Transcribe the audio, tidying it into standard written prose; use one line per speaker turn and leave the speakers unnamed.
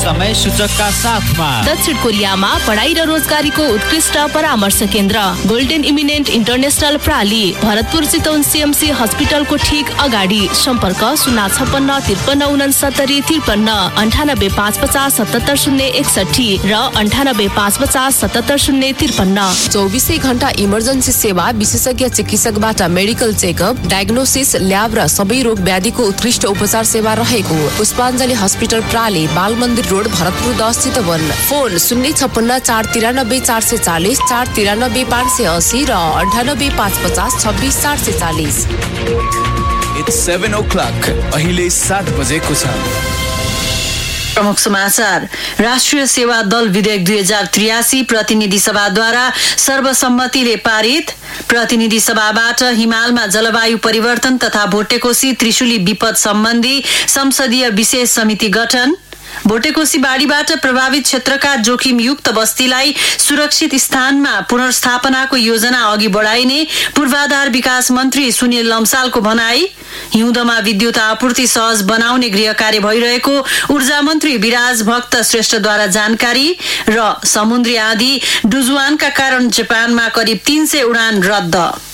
समय सूचकका साथमा
दक्षिण कोरियामा पढाइ र रोजगारीको उत्कृष्ट परामर्श केन्द्र golden eminent international प्राली Bharatpur Chitwan CMC हस्पिटलको ठीक अगाडि सम्पर्क 056 53 69 53 98 550 77 061 र 98 550 77 053।
24 घण्टा इमर्जेन्सी सेवा, विशेषज्ञ चिकित्सकबाट मेडिकल चेकअप, डायग्नोसिस, ल्याब र सबै रोग व्याधिको उत्कृष्ट उपचार सेवा रहेको पुष्पाञ्जली हस्पिटल प्राली, बाल मन्दिर रोड, भरतपुर 10 चितवन। फोन 056 493 440 493 580 र 98 550 26 440।
It's 7 o'clock. अहिले 7 बजेको छ।
प्रमुख समाचार। राष्ट्रिय सेवा दल विधेयक 2083 प्रतिनिधि सभाद्वारा सर्वसम्मतिले पारित। प्रतिनिधि सभाबाट हिमालमा जलवायु परिवर्तन तथा भोटेकोशी त्रिशुली विपद सम्बन्धी संसदीय विशेष समिति गठन। भोटेकोशी बाढीबाट प्रभावित क्षेत्रका जोखिमयुक्त बस्तीलाई सुरक्षित स्थानमा पुनर्स्थापनाको योजना अघि बढाइने पूर्वाधार विकास मन्त्री सुनिल लम्सालको भनाई। हिउँदमा विद्युत आपूर्ति सहज बनाउने गृह कार्य भइरहेको ऊर्जा मन्त्री विराज भक्त श्रेष्ठद्वारा जानकारी। र समुद्री आँधी डुजुआनका कारण जापानमा करिब 300 उडान रद्द।